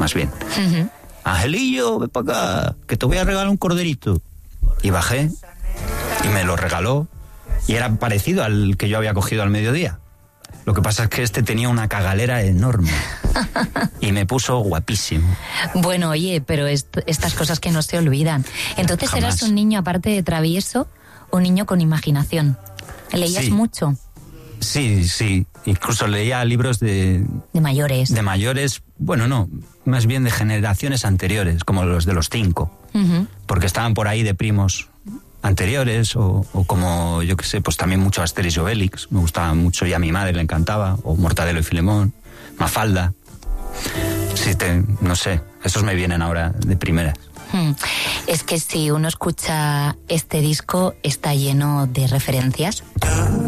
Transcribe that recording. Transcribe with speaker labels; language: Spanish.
Speaker 1: más bien. Angelillo, ven para acá, que te voy a regalar un corderito. Y bajé y me lo regaló y era parecido al que yo había cogido al mediodía. Lo que pasa es que este tenía una cagalera enorme y me puso guapísimo.
Speaker 2: Bueno, oye, pero estas cosas que no se olvidan. Entonces
Speaker 1: Jamás.
Speaker 2: eras un niño, aparte de travieso, un niño con imaginación. ¿Leías
Speaker 1: Sí.
Speaker 2: mucho?
Speaker 1: Sí. Incluso leía libros
Speaker 2: De mayores.
Speaker 1: de mayores, bueno, no, más bien de generaciones anteriores, como los de los 5. Porque estaban por ahí de primos anteriores, o como, yo qué sé, pues también mucho Asterix y Obelix, me gustaba mucho y a mi madre le encantaba, o Mortadelo y Filemón, Mafalda. Sí, no sé, esos me vienen ahora de primeras.
Speaker 2: Es que si uno escucha este disco, está lleno de referencias.